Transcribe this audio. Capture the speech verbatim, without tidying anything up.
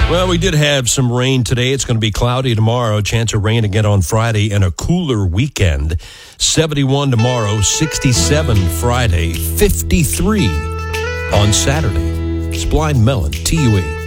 Well, we did have some rain today. It's going to be cloudy tomorrow. Chance of rain again on Friday and a cooler weekend. seventy-one tomorrow, sixty-seven Friday, fifty-three on Saturday. It's Blind Melon, T U E.